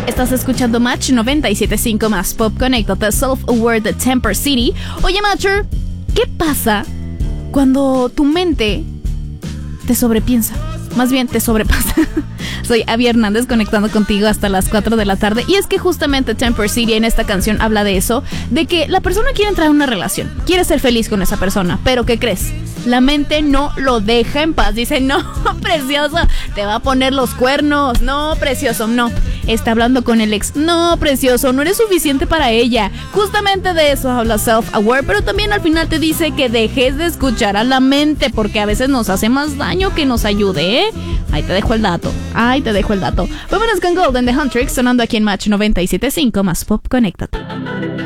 Estás escuchando Match 97.5 más Pop. Conéctate, Self-Aware de Temper City. Oye, Matcher, ¿qué pasa cuando tu mente te sobrepiensa? Más bien, te sobrepasa. Soy Abby Hernández conectando contigo hasta las 4 de la tarde. Y es que justamente Temper City en esta canción habla de eso, de que la persona quiere entrar en una relación, quiere ser feliz con esa persona, pero ¿qué crees? La mente no lo deja en paz. Dice, no, precioso, te va a poner los cuernos. No, precioso, no. Está hablando con el ex. No, precioso, no eres suficiente para ella. Justamente de eso habla Self-Aware, pero también al final te dice que dejes de escuchar a la mente, porque a veces nos hace más daño que nos ayude, ¿eh? Ahí te dejo el dato. Vámonos con Golden de Huntrix, sonando aquí en Match 97.5 más Pop. Conéctate.